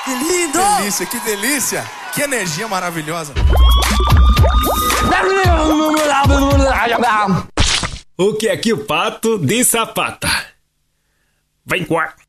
Que lindo! Delícia, que delícia! Que energia maravilhosa! O que é que o pato de sapata? Vem cá.